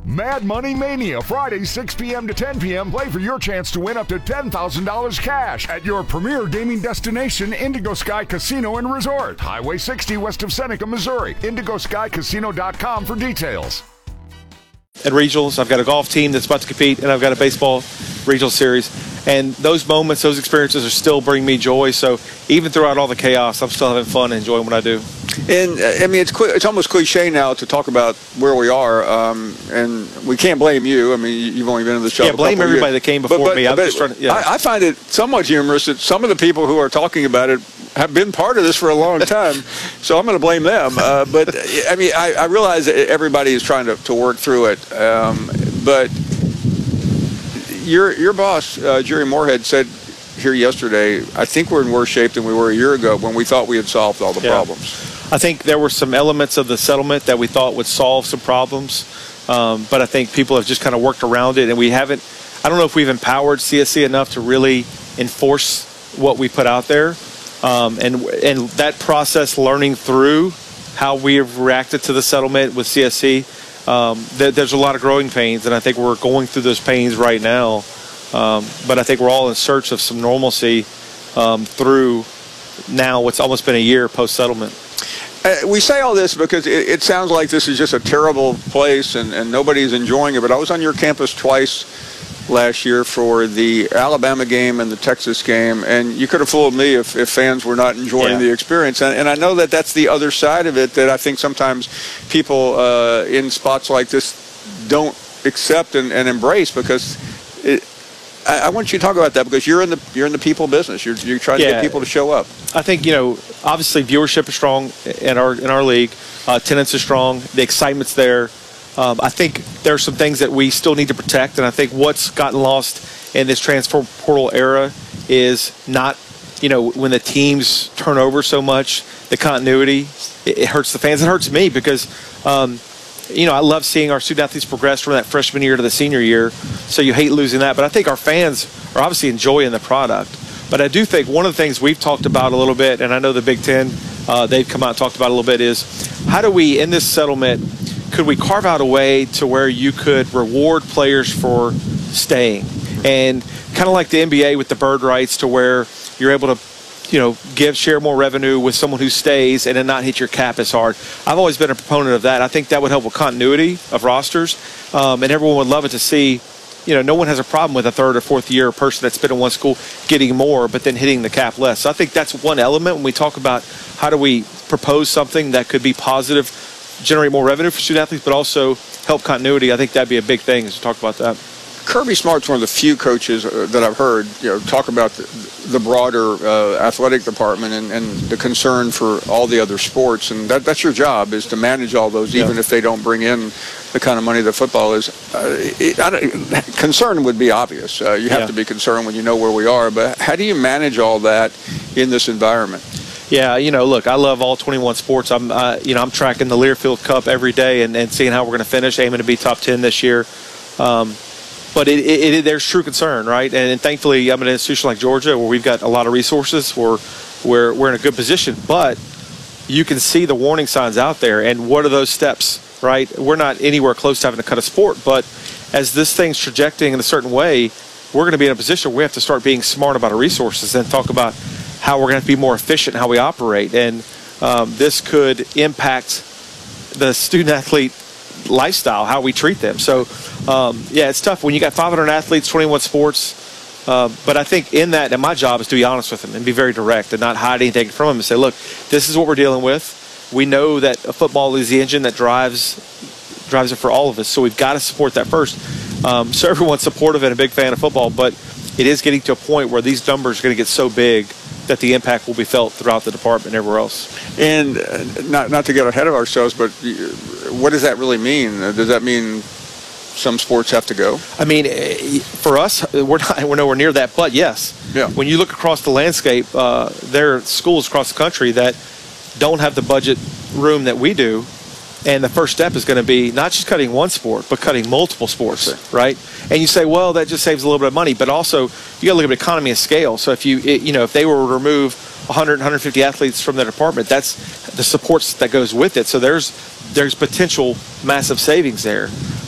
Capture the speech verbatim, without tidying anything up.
Mad Money Mania, Friday, six p.m. to ten p.m. Play for your chance to win up to ten thousand dollars cash at your premier gaming destination, Indigo Sky Casino and Resort. Highway sixty west of Seneca, Missouri. indigo sky casino dot com for details. At regionals, I've got a golf team that's about to compete, and I've got a baseball regional series. And those moments, those experiences are still bringing me joy. So even throughout all the chaos, I'm still having fun and enjoying what I do. And, I mean, it's it's almost cliche now to talk about where we are, um, and we can't blame you. I mean, you've only been in the show Yeah, a blame couple everybody years. that came before but, but, me. I'm but just trying to, yeah. I, I find it somewhat humorous that some of the people who are talking about it have been part of this for a long time, so I'm going to blame them. Uh, but, I mean, I, I realize that everybody is trying to, to work through it, um, but your your boss, uh, Jerry Moorhead, said here yesterday, I think we're in worse shape than we were a year ago when we thought we had solved all the yeah. problems. I think there were some elements of the settlement that we thought would solve some problems, um, but I think people have just kind of worked around it, and we haven't, I don't know if we've empowered C S C enough to really enforce what we put out there, um, and, and that process, learning through how we have reacted to the settlement with C S C, um, th- there's a lot of growing pains, and I think we're going through those pains right now, um, but I think we're all in search of some normalcy um, through now what's almost been a year post-settlement. Uh, we say all this because it, it sounds like this is just a terrible place and, and nobody's enjoying it, but I was on your campus twice last year for the Alabama game and the Texas game, and you could have fooled me if, if fans were not enjoying yeah. the experience. And, and I know that that's the other side of it that I think sometimes people uh, in spots like this don't accept and, and embrace, because it, I, I want you to talk about that because you're in the you're in the people business. You're you're trying yeah. to get people to show up. I think, you know, obviously viewership is strong in our in our league. Uh, attendance is strong. The excitement's there. Um, I think there are some things that we still need to protect, and I think what's gotten lost in this transfer portal era is not, you know, when the teams turn over so much, the continuity, it, it hurts the fans. It hurts me because, um, you know, I love seeing our student athletes progress from that freshman year to the senior year, so you hate losing that. But I think our fans are obviously enjoying the product. But I do think one of the things we've talked about a little bit, and I know the Big Ten, uh, they've come out and talked about a little bit, is how do we, in this settlement, could we carve out a way to where you could reward players for staying? And kind of like the N B A with the bird rights, to where you're able to, you know, give, share more revenue with someone who stays and then not hit your cap as hard. I've always been a proponent of that. I think that would help with continuity of rosters, um, and everyone would love it to see. You know, no one has a problem with a third or fourth year person that's been in one school getting more, but then hitting the cap less. So I think that's one element when we talk about how do we propose something that could be positive, generate more revenue for student athletes, but also help continuity. I think that'd be a big thing as we talk about that. Kirby Smart's one of the few coaches uh, that I've heard, you know, talk about the, the broader uh, athletic department and, and the concern for all the other sports, and that, that's your job, is to manage all those, even yeah. if they don't bring in the kind of money that football is. Uh, it, I don't, concern would be obvious. Uh, you have yeah. to be concerned when you know where we are, but how do you manage all that in this environment? Yeah, you know, look, I love all twenty-one sports. I'm, uh, you know, I'm tracking the Learfield Cup every day and, and seeing how we're going to finish, aiming to be top ten this year. Um, But it, it, it, there's true concern, right? And, and thankfully, I'm in an institution like Georgia where we've got a lot of resources. We're, we're, we're in a good position. But you can see the warning signs out there. And what are those steps, right? We're not anywhere close to having to cut a sport. But as this thing's trajecting in a certain way, we're going to be in a position where we have to start being smart about our resources and talk about how we're going to be more efficient in how we operate. And um, this could impact the student-athlete lifestyle, how we treat them. So, um, yeah, it's tough when you got five hundred athletes, twenty-one sports. Uh, but I think in that, and my job is to be honest with them and be very direct and not hide anything from them and say, look, this is what we're dealing with. We know that football is the engine that drives drives it for all of us, so we've got to support that first. Um, so everyone's supportive and a big fan of football, but it is getting to a point where these numbers are going to get so big that the impact will be felt throughout the department and everywhere else. And uh, not not to get ahead of ourselves, but what does that really mean? Does that mean some sports have to go? I mean, for us, we're not, we're nowhere near that, but yes. Yeah. When you look across the landscape, uh, there are schools across the country that don't have the budget room that we do, and the first step is going to be not just cutting one sport, but cutting multiple sports, right? And you say, well, that just saves a little bit of money, but also you got to look at economy of scale. So if you, it, you know, if they were to remove one hundred, one hundred fifty athletes from their department, that's the supports that goes with it. So there's there's potential massive savings there.